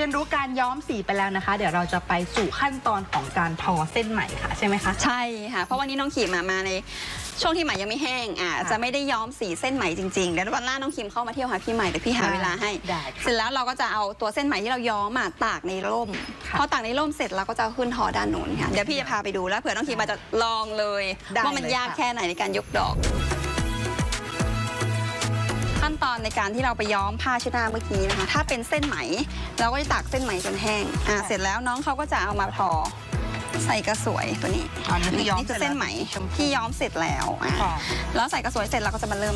รียนรู้การย้อมสีไปแล้วนะคะ เดี๋ยวเราจะไปสู่ขั้นตอนของการทอเส้นไหมค่ะใช่ไหมคะใช่ค่ะเพราะวันนี้น้องขีมมาในช่วงที่ไหมยังไม่แห้งจะไม่ได้ย้อมสีเส้นไหมจริงๆเดี๋ยววันหน้าน้องขีมเข้ามาเที่ยวหาพี่ใหม่เดี๋ยวพี่หาเวลาให้เสร็จแล้วเราก็จะเอาตัวเส้นไหมที่เราย้อมมาตากในร่มพอตากในร่มเสร็จเราก็จะขึ้นทอด้านโน้นค่ะเดี๋ยวพี่จะพาไปดูแล้วเผื่อน้องขีมมาจะลองเลยว่ามันยากแค่ไหนในการยกดอกขั้นตอนในการที่เราไปย้อมผ้าเช็ดหน้าเมื่อกี้นะคะถ้าเป็นเส้นไหมเราก็จะตากเส้นไหมจนแห้งเสร็จแล้วน้องเขาก็จะเอามาทอใส่กระสวยตัวนี้นี่คือเส้นไหมที่ย้อมเสร็จแล้วแล้วใส่กระสวยเสร็จเราก็จะมาเริ่ม